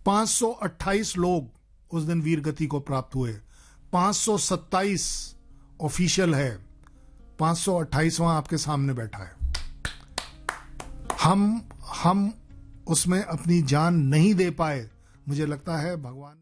528 लोग उस दिन वीर गति को प्राप्त हुए। 527 ऑफिशियल है, 528वां आपके सामने बैठा है। हम उसमें अपनी जान नहीं दे पाए। मुझे लगता है भगवान